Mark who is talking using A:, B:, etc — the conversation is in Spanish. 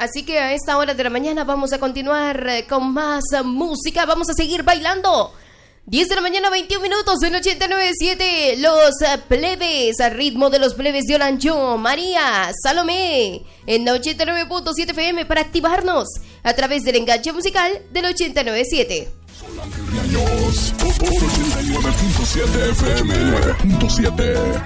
A: Así que a esta hora de la mañana vamos a continuar con más música. Vamos a seguir bailando. 10 de la mañana, 21 minutos en 89.7. Los plebes, a ritmo de los plebes de Olancho, María, Salomé, en 89.7 FM para activarnos a través del enganche musical del 89.7.
B: Sol Ángel Riaños, 89.7 FM 9.7.